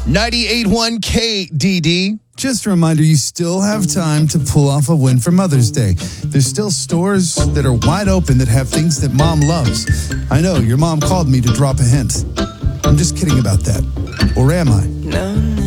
98.1 KDD. Just a reminder, you still have time to pull off a win for Mother's Day. There's still stores that are wide open that have things that Mom loves. I know, your mom called me to drop a hint. I'm just kidding about that. Or am I? No.